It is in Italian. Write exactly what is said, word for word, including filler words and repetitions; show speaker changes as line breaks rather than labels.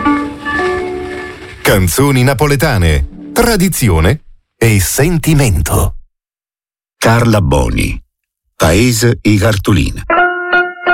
Canzoni napoletane, tradizione e sentimento.
Carla Boni, Paese i cartolina.